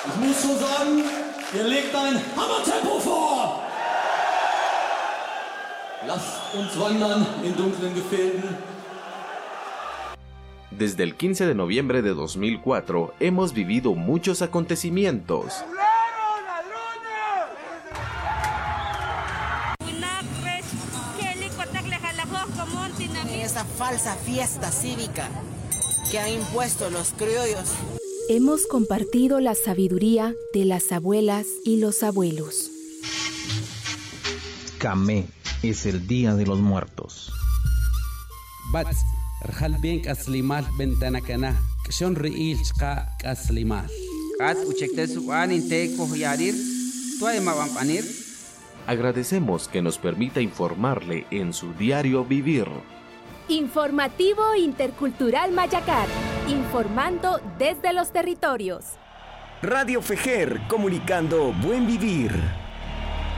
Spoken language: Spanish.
Ich muss schon sagen, ihr legt ein Hammertempo vor. Lasst uns wandern in dunklen Gefilden. Desde el 15 de noviembre de 2004 hemos vivido muchos acontecimientos. Esa falsa fiesta cívica que han impuesto los criollos. Hemos compartido la sabiduría de las abuelas y los abuelos. Camé es el Día de los Muertos. Bats, Rjalbenk Aslimal Bentanacana, Kshon Riil Chka Aslimal. Kas Uchektesu Aninte Kohyarir, Tuaima Vampanir. Agradecemos que nos permita informarle en su diario vivir. Informativo Intercultural Mayacar, informando desde los territorios. Radio Fejer, comunicando buen vivir.